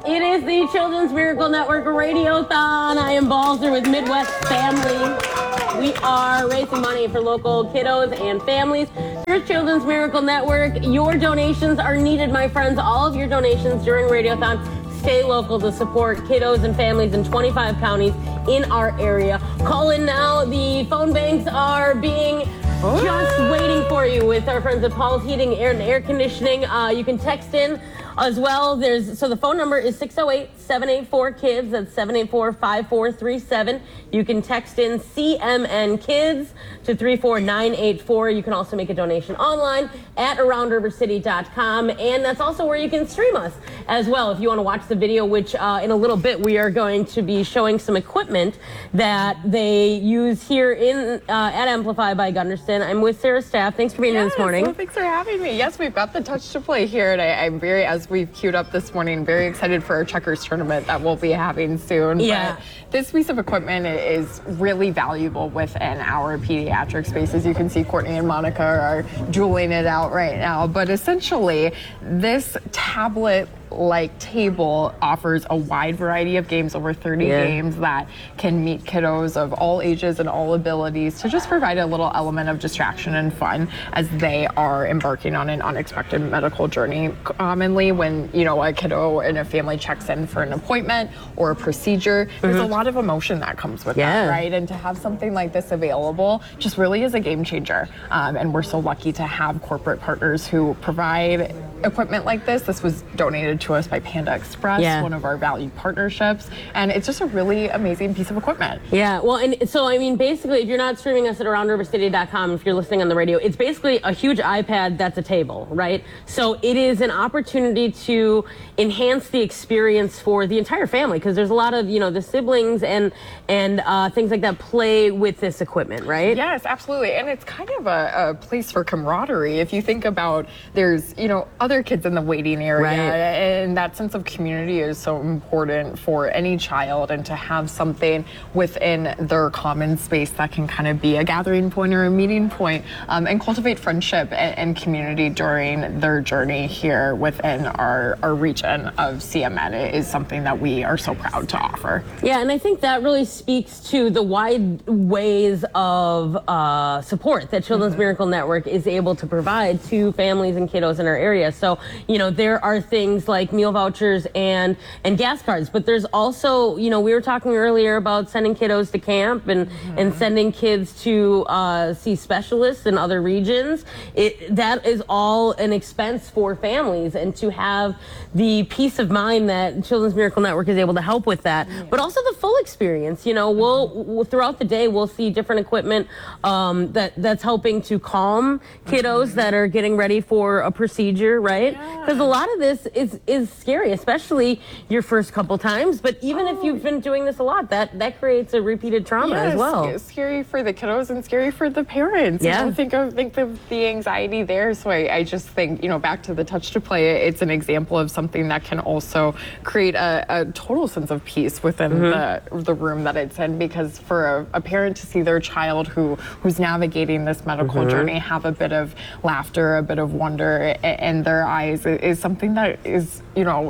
It is the Children's Miracle Network Radiothon. I am Balzer with Midwest Family. We are raising money for local kiddos and families through Children's Miracle Network. Your donations are needed, my friends. All of your donations during Radiothon. Stay local to support kiddos and families in 25 counties in our area. Call in now. The phone banks are being just waiting for you with our friends at Paul's Heating and Air Conditioning. You can text in as well. So the phone number is 608-784-KIDS. That's 784-5437. You can text in CMN Kids to 34984. You can also make a donation online at aroundrivercity.com. And that's also where you can stream us as well if you want to watch the video, which in a little bit we are going to be showing some equipment that they use here at Amplify by Gunderson. I'm with Sarah Staff. Thanks for being here this morning. Well, thanks for having me. Yes, we've got the Touch to Play here, and I'm very, as we've queued up this morning, very excited for our checkers tournament that we'll be having soon. Yeah. But this piece of equipment is really valuable within our pediatric spaces. You can see Courtney and Monica are dueling it out right now. But essentially, this tablet-like table offers a wide variety of games, over 30 games that can meet kiddos of all ages and all abilities to just provide a little element of distraction and fun as they are embarking on an unexpected medical journey. Commonly, when a kiddo and a family checks in for an appointment or a procedure, there's a lot of emotion that comes with that, right? And to have something like this available just really is a game changer. And we're so lucky to have corporate partners who provide equipment like this. This was donated to us by Panda Express, one of our valued partnerships, and it's just a really amazing piece of equipment. Yeah, well, and so I mean, basically, if you're not streaming us at aroundrivercity.com, if you're listening on the radio, it's basically a huge iPad that's a table, right? So it is an opportunity to enhance the experience for the entire family, because there's a lot of the siblings and things like that play with this equipment, right? Yes, absolutely, and it's kind of a place for camaraderie. If you think about, there's other kids in the waiting area, and that sense of community is so important for any child, and to have something within their common space that can kind of be a gathering point or a meeting point, and cultivate friendship and community during their journey here within our region of CMN is something that we are so proud to offer. Yeah, and I think that really speaks to the wide ways of support that Children's Miracle Network is able to provide to families and kiddos in our area. So, there are things like meal vouchers and gas cards, but there's also, we were talking earlier about sending kiddos to camp and sending kids to see specialists in other regions. That is all an expense for families, and to have the peace of mind that Children's Miracle Network is able to help with that, but also the full experience. We'll throughout the day, we'll see different equipment that's helping to calm kiddos that are getting ready for a procedure, right? Because a lot of this is scary, especially your first couple times. But even if you've been doing this a lot, that creates a repeated trauma as well. It's scary for the kiddos and scary for the parents. Yeah. Think of the anxiety there. So I just think, back to the Touch to Play, it's an example of something that can also create a total sense of peace within the room that it's in. Because for a parent to see their child who's navigating this medical journey have a bit of laughter, a bit of wonder in their eyes is something that is,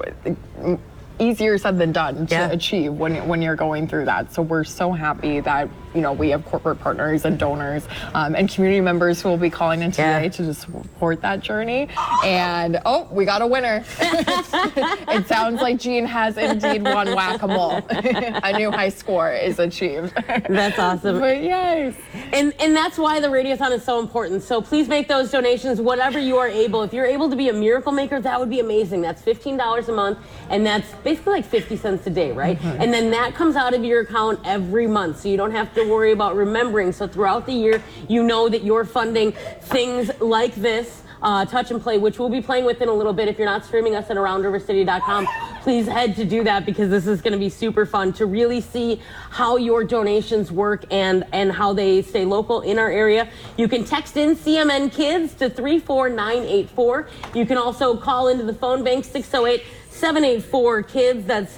easier said than done to achieve when you're going through that. So we're so happy that we have corporate partners and donors and community members who will be calling in today to just support that journey. And we got a winner. It sounds like Jean has indeed won Whack-A-Mole. A new high score is achieved. That's awesome. But yes. And that's why the Radiothon is so important. So please make those donations whatever you are able. If you're able to be a miracle maker, that would be amazing. That's $15 a month, and that's basically like 50 cents a day, right? And then that comes out of your account every month, so you don't have to worry about remembering. So throughout the year, you know that you're funding things like this, Touch and Play, which we'll be playing with in a little bit. If you're not streaming us at aroundrivercity.com, please head to do that, because this is going to be super fun to really see how your donations work and how they stay local in our area. You can text in CMN Kids to 34984. You can also call into the phone bank 608 784-KIDS. That's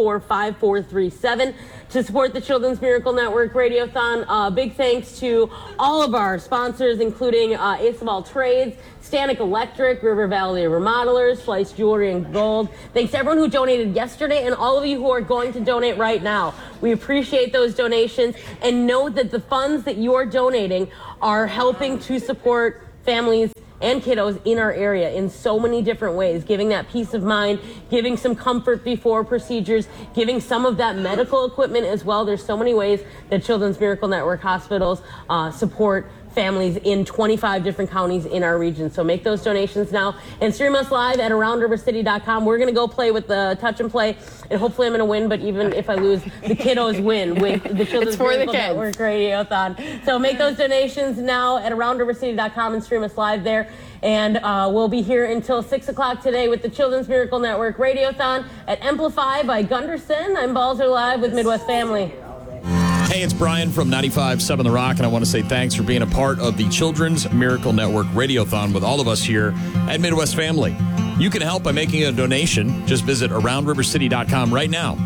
784-5437 to support the Children's Miracle Network Radiothon. Big thanks to all of our sponsors, including Ace of All Trades, Stanek Electric, River Valley Remodelers, Slice Jewelry and Gold. Thanks to everyone who donated yesterday and all of you who are going to donate right now. We appreciate those donations, and know that the funds that you are donating are helping to support families and kiddos in our area in so many different ways, giving that peace of mind, giving some comfort before procedures, giving some of that medical equipment as well. There's so many ways that Children's Miracle Network hospitals support families in 25 different counties in our region. So make those donations now and stream us live at AroundRiverCity.com. We're going to go play with the touch and play, and hopefully I'm going to win, but even if I lose, the kiddos win with the Children's Miracle Network Radiothon. So make those donations now at AroundRiverCity.com and stream us live there. And we'll be here until 6 o'clock today with the Children's Miracle Network Radiothon at Amplify by Gunderson. I'm Balzer live with Midwest Family. Hey, it's Brian from 95.7 The Rock, and I want to say thanks for being a part of the Children's Miracle Network Radiothon with all of us here at Midwest Family. You can help by making a donation. Just visit AroundRiverCity.com right now.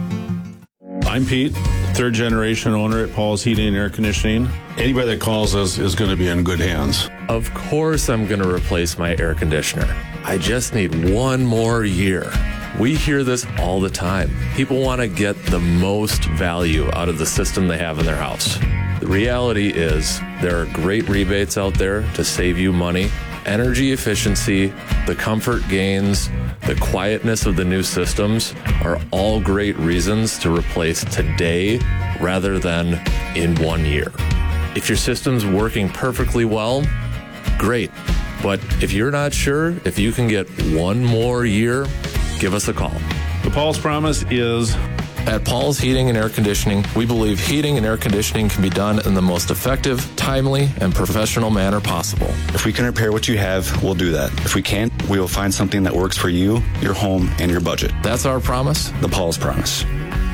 I'm Pete, third-generation owner at Paul's Heating and Air Conditioning. Anybody that calls us is going to be in good hands. Of course I'm going to replace my air conditioner. I just need one more year. We hear this all the time. People want to get the most value out of the system they have in their house. The reality is there are great rebates out there to save you money. Energy efficiency, the comfort gains, the quietness of the new systems are all great reasons to replace today rather than in 1 year. If your system's working perfectly well, great. But if you're not sure if you can get one more year, give us a call. The Paul's Promise is... At Paul's Heating and Air Conditioning, we believe heating and air conditioning can be done in the most effective, timely, and professional manner possible. If we can repair what you have, we'll do that. If we can't, we will find something that works for you, your home, and your budget. That's our promise. The Paul's Promise.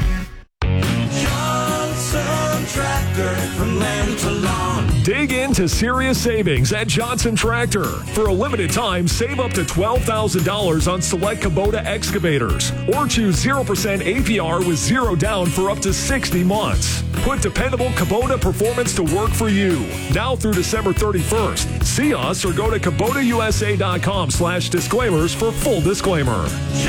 Johnson Tractor, from land to lawn. Dig into serious savings at Johnson Tractor. For a limited time, save up to $12,000 on select Kubota excavators, or choose 0% APR with zero down for up to 60 months. Put dependable Kubota performance to work for you. Now through December 31st. See us or go to KubotaUSA.com/disclaimers for full disclaimer.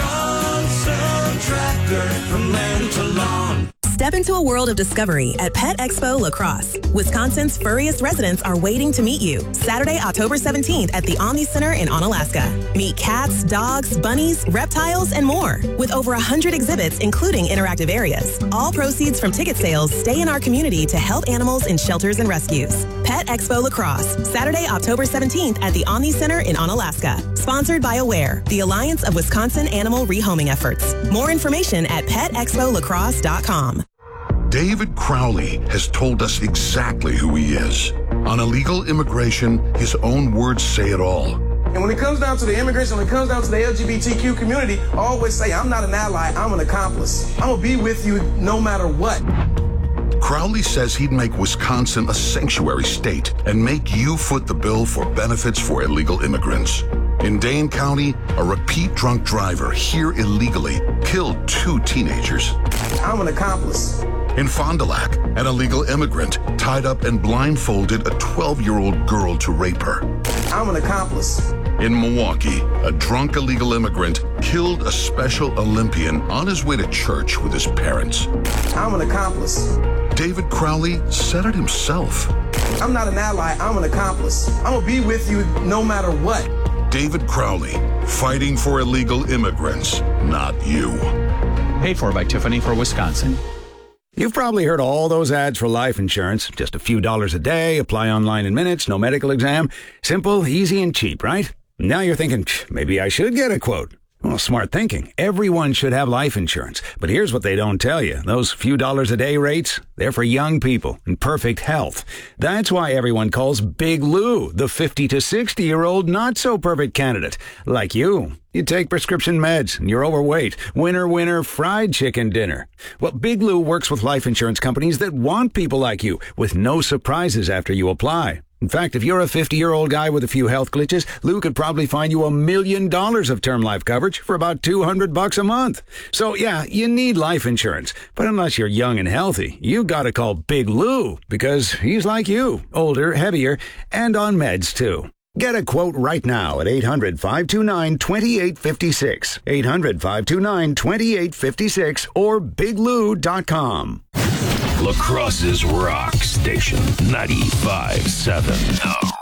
Johnson Tractor, from land to lawn. Step into a world of discovery at Pet Expo La Crosse. Wisconsin's furriest residents are waiting to meet you. Saturday, October 17th at the Omni Center in Onalaska. Meet cats, dogs, bunnies, reptiles, and more. With over 100 exhibits, including interactive areas. All proceeds from ticket sales stay in our community to help animals in shelters and rescues. Pet Expo La Crosse. Saturday, October 17th at the Omni Center in Onalaska. Sponsored by Aware, the Alliance of Wisconsin Animal Rehoming Efforts. More information at petexpoliacrosse.com. David Crowley has told us exactly who he is. On illegal immigration, his own words say it all. And when it comes down to the immigration, when it comes down to the LGBTQ community, I always say, I'm not an ally, I'm an accomplice. I'm gonna be with you no matter what. Crowley says he'd make Wisconsin a sanctuary state and make you foot the bill for benefits for illegal immigrants. In Dane County, a repeat drunk driver here illegally killed 2 teenagers. I'm an accomplice. In Fond du Lac, an illegal immigrant tied up and blindfolded a 12-year-old girl to rape her. I'm an accomplice. In Milwaukee, a drunk illegal immigrant killed a Special Olympian on his way to church with his parents. I'm an accomplice. David Crowley said it himself. I'm not an ally, I'm an accomplice. I'm gonna be with you no matter what. David Crowley, fighting for illegal immigrants, not you. Paid for by Tiffany for Wisconsin. You've probably heard all those ads for life insurance. Just a few dollars a day, apply online in minutes, no medical exam. Simple, easy, and cheap, right? Now you're thinking, maybe I should get a quote. Well, smart thinking. Everyone should have life insurance. But here's what they don't tell you. Those few dollars a day rates, they're for young people in perfect health. That's why everyone calls Big Lou the 50 to 60-year-old not-so-perfect candidate, like you. You take prescription meds and you're overweight. Winner, fried chicken dinner. Well, Big Lou works with life insurance companies that want people like you with no surprises after you apply. In fact, if you're a 50-year-old guy with a few health glitches, Lou could probably find you $1 million of term life coverage for about $200 a month. So yeah, you need life insurance. But unless you're young and healthy, you gotta call Big Lou because he's like you, older, heavier, and on meds too. Get a quote right now at 800-529-2856. 800-529-2856 or biglou.com. La Crosse's Rock Station 95.7.